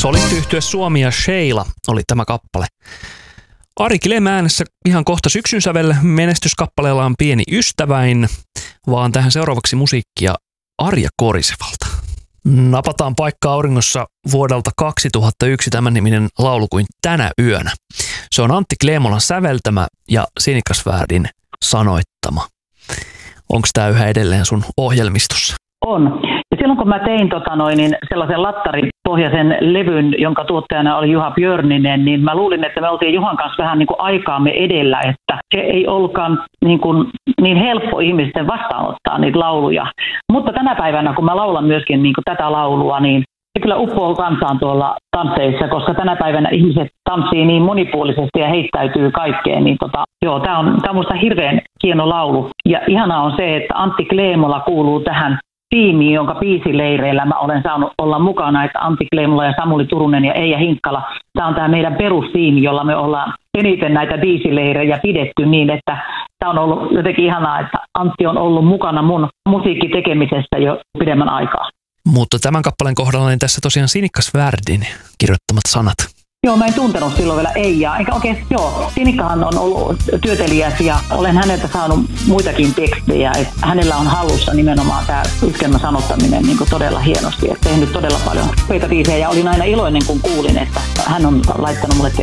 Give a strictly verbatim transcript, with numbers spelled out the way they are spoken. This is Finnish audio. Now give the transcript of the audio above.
Solistiyhtye Suomi ja Sheila oli tämä kappale. Ari Kilem äänessä ihan kohta syksyn sävel. Menestyskappaleella on Pieni ystäväin, vaan tähän seuraavaksi musiikkia Arja Korisevalta. Napataan paikka auringossa vuodelta kaksituhattayksi tämän niminen laulu kuin Tänä yönä. Se on Antti Kleemolan säveltämä ja Sinikka Svärdin sanoittama. Onko tämä yhä edelleen sun ohjelmistossa? On. Ja silloin kun mä tein tota noin, niin sellaisen lattaripohjaisen levyn, jonka tuottajana oli Juha Björninen, niin mä luulin, että me oltiin Juhan kanssa vähän niin kuin aikaamme edellä, että se ei ollutkaan niin, kuin, niin helppo ihmisten vastaanottaa niitä lauluja. Mutta tänä päivänä, kun mä laulan myöskin niin kuin tätä laulua, niin se kyllä uppoo kansaan tuolla tansseissa, koska tänä päivänä ihmiset tanssii niin monipuolisesti ja heittäytyy kaikkeen. Niin tota, joo, tää on, tää on musta hirveän hieno laulu. Ja ihanaa on se, että Antti Kleemola kuuluu tähän tiimiin, jonka biisileireillä mä olen saanut olla mukana, että Antti Kleemola ja Samuli Turunen ja Eija Hinkkala. Tämä on tämä meidän perustiimi, jolla me ollaan eniten näitä biisileirejä pidetty niin, että tämä on ollut jotenkin ihanaa, että Antti on ollut mukana mun musiikkitekemisessä jo pidemmän aikaa. Mutta tämän kappaleen kohdalla niin tässä tosiaan Sinikka Svärdin kirjoittamat sanat. Joo, mä en tuntenut silloin vielä Eijaa. Eikä oikein, joo, Sinikkahan on ollut työtelijäs ja olen häneltä saanut muitakin tekstejä. Että hänellä on hallussa nimenomaan tämä yskelmän sanottaminen niin kuin todella hienosti. Että tehnyt todella paljon upeita biisejä ja olin aina iloinen, kun kuulin, että hän on laittanut mulle